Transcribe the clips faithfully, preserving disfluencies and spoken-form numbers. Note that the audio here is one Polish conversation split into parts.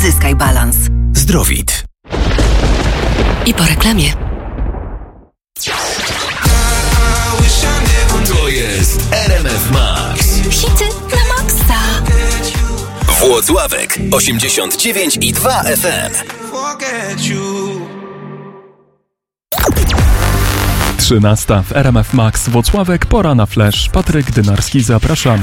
Zyskaj balans. Zdrowit. I po reklamie. To jest R M F Max. Hity na maksa. Włocławek osiemdziesiąt dziewięć i dwa F M. trzynasta w R M F Max Włocławek, pora na flash. Patryk Dynarski, zapraszam.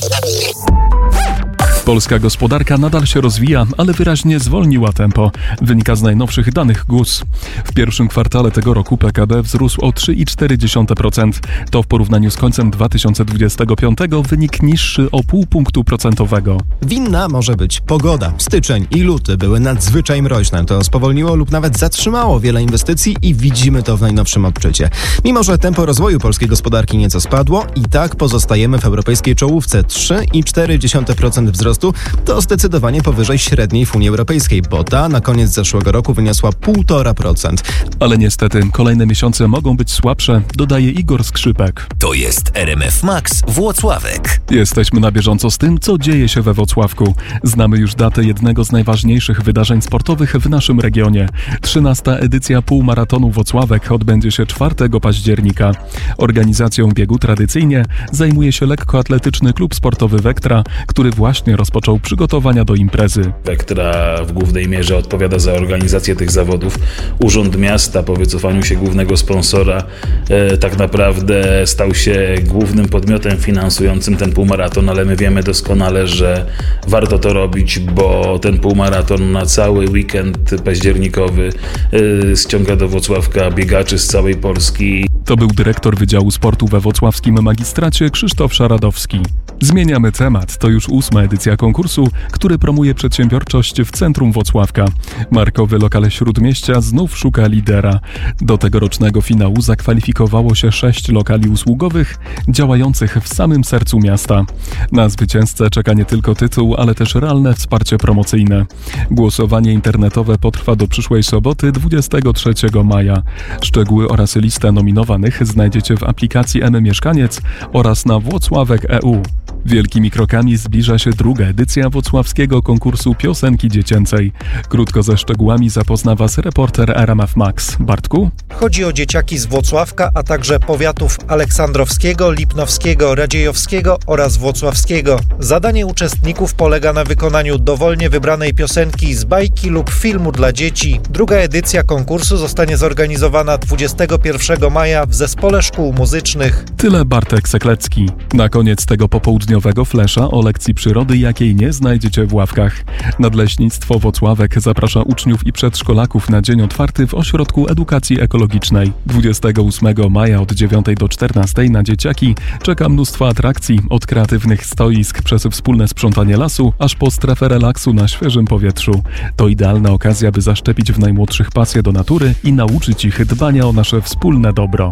Polska gospodarka nadal się rozwija, ale wyraźnie zwolniła tempo. Wynika z najnowszych danych G U S. W pierwszym kwartale tego roku P K B wzrósł o trzy i cztery dziesiąte procent. To w porównaniu z końcem dwa tysiące dwudziestego piątego wynik niższy o pół punktu procentowego. Winna może być pogoda. Styczeń i luty były nadzwyczaj mroźne. To spowolniło lub nawet zatrzymało wiele inwestycji i widzimy to w najnowszym odczycie. Mimo że tempo rozwoju polskiej gospodarki nieco spadło, i tak pozostajemy w europejskiej czołówce. trzy i cztery dziesiąte procent wzrostu to zdecydowanie powyżej średniej w Unii Europejskiej, bo ta na koniec zeszłego roku wyniosła półtora procent. Ale niestety kolejne miesiące mogą być słabsze, dodaje Igor Skrzypek. To jest R M F Max Włocławek. Jesteśmy na bieżąco z tym, co dzieje się we Włocławku. Znamy już datę jednego z najważniejszych wydarzeń sportowych w naszym regionie. trzynasta edycja półmaratonu Włocławek odbędzie się czwartego października. Organizacją biegu tradycyjnie zajmuje się lekkoatletyczny klub sportowy Vectra, który właśnie rozpoczął przygotowania do imprezy. Vectra w głównej mierze odpowiada za organizację tych zawodów. Urząd Miasta po wycofaniu się głównego sponsora e, tak naprawdę stał się głównym podmiotem finansującym ten półmaraton, ale my wiemy doskonale, że warto to robić, bo ten półmaraton na cały weekend październikowy e, ściąga do Włocławka biegaczy z całej Polski. To był dyrektor Wydziału Sportu we włocławskim magistracie Krzysztof Szaradowski. Zmieniamy temat. To już ósma edycja konkursu, który promuje przedsiębiorczość w centrum Włocławka. Markowy lokal Śródmieścia znów szuka lidera. Do tegorocznego finału zakwalifikowało się sześć lokali usługowych działających w samym sercu miasta. Na zwycięzcę czeka nie tylko tytuł, ale też realne wsparcie promocyjne. Głosowanie internetowe potrwa do przyszłej soboty, dwudziestego trzeciego maja. Szczegóły oraz listę nominowanych znajdziecie w aplikacji M-Mieszkaniec oraz na włocławek kropka e u. Wielkimi krokami zbliża się druga edycja włocławskiego konkursu piosenki dziecięcej. Krótko ze szczegółami zapozna Was reporter R M F Max. Bartku? Chodzi o dzieciaki z Włocławka, a także powiatów aleksandrowskiego, lipnowskiego, radziejowskiego oraz włocławskiego. Zadanie uczestników polega na wykonaniu dowolnie wybranej piosenki z bajki lub filmu dla dzieci. Druga edycja konkursu zostanie zorganizowana dwudziestego pierwszego maja w Zespole Szkół Muzycznych. Tyle Bartek Seklecki. Na koniec tego popołudniowego flesza o lekcji przyrody, jakiej nie znajdziecie w ławkach. Nadleśnictwo Włocławek zaprasza uczniów i przedszkolaków na dzień otwarty w Ośrodku Edukacji Ekologicznej. dwudziestego ósmego maja od dziewiątej do czternastej na dzieciaki czeka mnóstwo atrakcji, od kreatywnych stoisk przez wspólne sprzątanie lasu, aż po strefę relaksu na świeżym powietrzu. To idealna okazja, by zaszczepić w najmłodszych pasję do natury i nauczyć ich dbania o nasze wspólne dobro.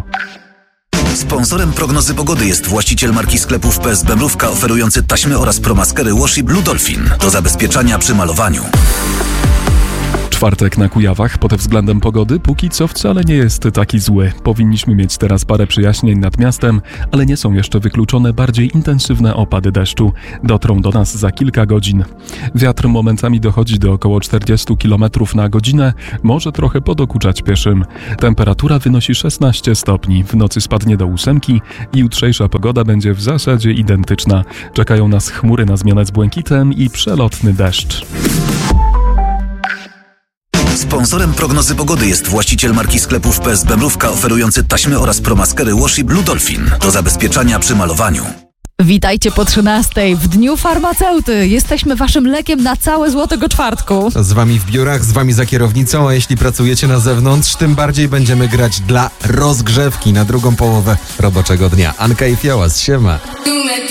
Sponsorem prognozy pogody jest właściciel marki sklepów P S B Mrówka, oferujący taśmy oraz promaskery Washi Blue Dolphin do zabezpieczania przy malowaniu. Czwartek na Kujawach pod względem pogody póki co wcale nie jest taki zły. Powinniśmy mieć teraz parę przejaśnień nad miastem, ale nie są jeszcze wykluczone bardziej intensywne opady deszczu. Dotrą do nas za kilka godzin. Wiatr momentami dochodzi do około czterdzieści kilometrów na godzinę, może trochę podokuczać pieszym. Temperatura wynosi szesnaście stopni, w nocy spadnie do ósemki i jutrzejsza pogoda będzie w zasadzie identyczna. Czekają nas chmury na zmianę z błękitem i przelotny deszcz. Sponsorem prognozy pogody jest właściciel marki sklepów P S B Mrówka, oferujący taśmy oraz promaskery Washi Blue Dolphin do zabezpieczania przy malowaniu. Witajcie po trzynastej w Dniu Farmaceuty. Jesteśmy waszym lekiem na całe Złotego Czwartku. Z wami w biurach, z wami za kierownicą, a jeśli pracujecie na zewnątrz, tym bardziej będziemy grać dla rozgrzewki na drugą połowę roboczego dnia. Anka i Fiołas, siema.